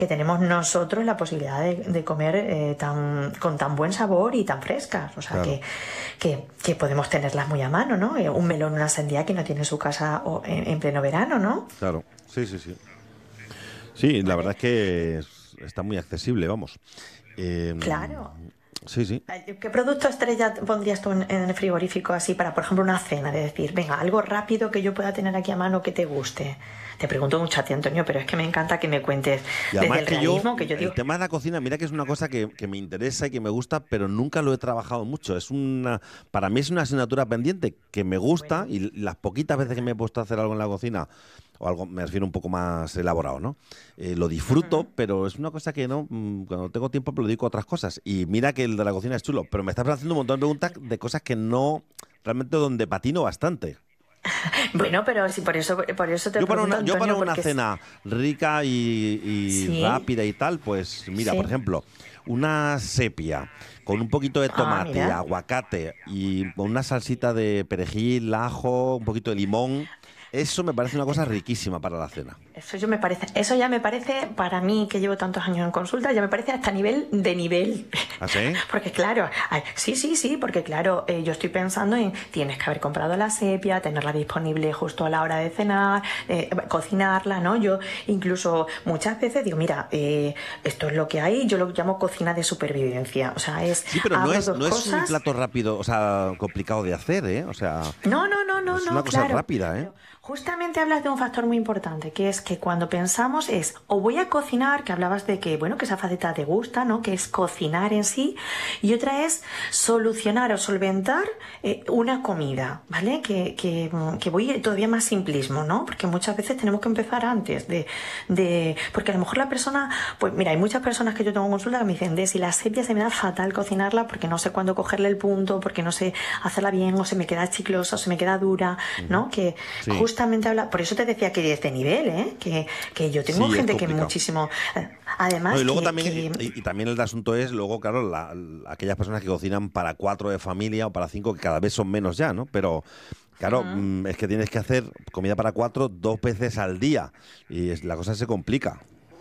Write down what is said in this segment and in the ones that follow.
que tenemos nosotros la posibilidad de comer con tan buen sabor y tan frescas. O sea, Claro, que podemos tenerlas muy a mano, ¿no? Un melón, una sandía que no tiene en su casa en pleno verano, ¿no? claro. Sí, sí, sí. Sí, la verdad ¿Vale? es que está muy accesible, vamos. Claro. Sí, sí. ¿Qué producto estrella pondrías tú en el frigorífico así para, por ejemplo, una cena? De decir, venga, algo rápido que yo pueda tener aquí a mano que te guste. Te pregunto mucho a ti, Antonio, pero es que me encanta que me cuentes Y desde además el que yo, realismo, que yo el digo, tema de la cocina, mira que es una cosa que me interesa y que me gusta, pero nunca lo he trabajado mucho. Para mí es una asignatura pendiente que me gusta bueno, y las poquitas veces que me he puesto a hacer algo en la cocina, o algo, me refiero un poco más elaborado, ¿no? Lo ujú. disfruto, pero es una cosa que no, cuando tengo tiempo me lo dedico a otras cosas. Y mira que el de la cocina es chulo, pero me estás haciendo un montón de preguntas de cosas que no, realmente donde patino bastante. Bueno, pero sí, por eso te pregunto, Yo para Antonio, una porque cena rica y sí, rápida y tal, pues mira, por sí. ejemplo, una sepia con un poquito de Ah, tomate, mira. aguacate y con una salsita de perejil, ajo, un poquito de limón, eso me parece una cosa riquísima para la cena. Eso ya me parece, para mí que llevo tantos años en consulta, ya me parece hasta nivel de nivel. ¿Ah, sí? Porque claro, sí, sí, sí, porque claro, yo estoy pensando en, tienes que haber comprado la sepia, tenerla disponible justo a la hora de cenar, cocinarla, ¿no? Yo incluso muchas veces digo, mira, esto es lo que hay, yo lo llamo cocina de supervivencia. O sea, Sí, pero abro dos no es un cosas. plato rápido, o sea, complicado de hacer, ¿eh? O sea, No, no, no, no, es una no, cosa claro. rápida, ¿eh? Pero justamente hablas de un factor muy importante, que es que cuando pensamos es, o voy a cocinar, que hablabas de que, bueno, que esa faceta te gusta, ¿no? Que es cocinar en sí, y otra es solucionar o solventar una comida, ¿vale? Que voy todavía más simplismo, ¿no? Porque muchas veces tenemos que empezar antes porque a lo mejor la persona, pues mira, hay muchas personas que yo tengo en consulta que me dicen, de si la sepia se me da fatal cocinarla porque no sé cuándo cogerle el punto, porque no sé hacerla bien, o se me queda chiclosa, o se me queda dura, Ujú. ¿no? Que Sí, justamente habla, por eso te decía que de este nivel, ¿eh? Que yo tengo sí, es gente que complicado. muchísimo, No, además y luego también, que y también el asunto es, luego, claro, aquellas personas que cocinan para 4 de familia o para 5, que cada vez son menos ya, ¿no? Pero, claro, ujú. es que tienes que hacer comida para 4 2 veces al día y la cosa se complica.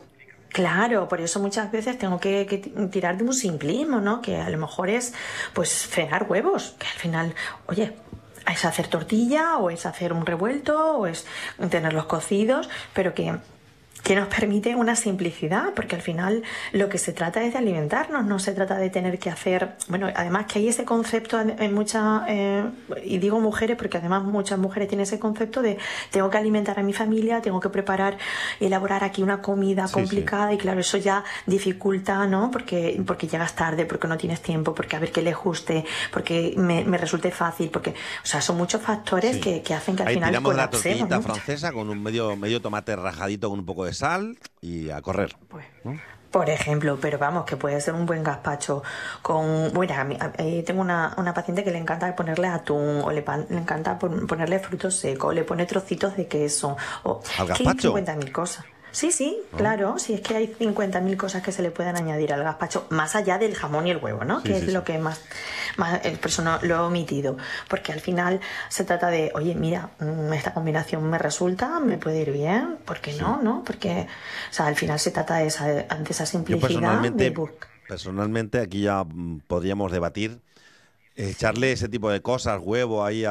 Claro, por eso muchas veces tengo que tirar de un simplismo, ¿no? Que a lo mejor es, pues, fregar huevos, que al final, oye, es hacer tortilla, o es hacer un revuelto, o es tenerlos cocidos, pero que nos permite una simplicidad, porque al final lo que se trata es de alimentarnos, no se trata de tener que hacer, bueno, además que hay ese concepto en muchas, y digo mujeres porque además muchas mujeres tienen ese concepto de tengo que alimentar a mi familia, tengo que preparar, elaborar aquí una comida Sí, sí. complicada, y claro, eso ya dificulta, ¿no? Porque llegas tarde, porque no tienes tiempo, porque a ver qué le guste, porque me resulte fácil, porque, o sea, son muchos factores Sí. que hacen que al Ahí final tiramos de la colapsemos, tortillita ¿no? francesa con un medio tomate rajadito con un poco de sal y a correr, Pues, ¿no? por ejemplo, pero vamos, que puede ser un buen gazpacho con... Bueno, tengo una paciente que le encanta ponerle atún, o le encanta ponerle frutos secos, le pone trocitos de queso, o... Al Es que hay gazpacho, 50.000 cosas. Sí, sí, ¿no? claro, sí, es que hay 50.000 cosas que se le pueden añadir al gazpacho, más allá del jamón y el huevo, ¿no? Sí, Que sí, es lo sí. que más por eso no, lo he omitido, porque al final se trata de, oye, mira, esta combinación me resulta, me puede ir bien, ¿por qué Sí. no? ¿No? Porque, o sea, al final se trata de ante esa Yo simplicidad de buscar. personalmente aquí ya podríamos debatir. Echarle Sí. ese tipo de cosas, huevo ahí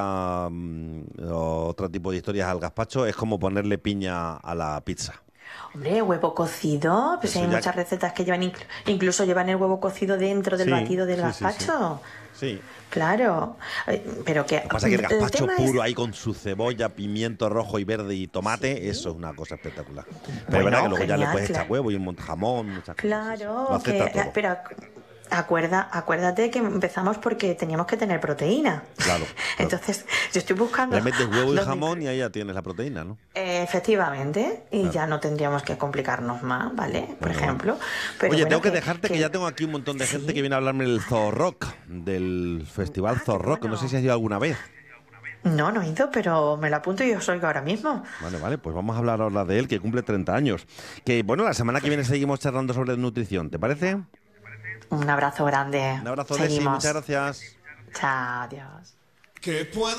o otro tipo de historias al gazpacho, es como ponerle piña a la pizza. Hombre, huevo cocido, pues Eso hay ya. muchas recetas que llevan, incluso llevan el huevo cocido dentro del Sí, batido del sí, sí, sí. gazpacho. Sí. Claro, pero que Lo que pasa es que el el gazpacho tema es, puro ahí con su cebolla, pimiento rojo y verde y tomate, eso sí, es una cosa espectacular. Pero es verdad que bueno, luego ya le genial, puedes echar claro. huevo y un montón de jamón, muchas cosas, sí, sí. Lo Claro, acepta todo. pero acuérdate que empezamos porque teníamos que tener proteína. Claro, claro. Entonces, yo estoy buscando Le metes huevo y dónde. jamón y ahí ya tienes la proteína, ¿no? Efectivamente, y Claro. ya no tendríamos que complicarnos más, ¿vale? Por Bueno, bueno. ejemplo. Pero Oye, bueno, tengo que dejarte que ya que tengo aquí un montón de gente que sí. viene a hablarme del Zoo Rock, del Festival Zoo Qué Rock. No sé si has bueno. ido alguna vez. No, no he ido, pero me lo apunto y os oigo ahora mismo. Vale, vale, pues vamos a hablar ahora de él, que cumple 30 años. Que bueno, la semana que Pues viene seguimos charlando sobre nutrición, ¿te parece? un abrazo grande. Un abrazo, Desi, muchas Seguimos. gracias. Chao, adiós. ¿Qué puedo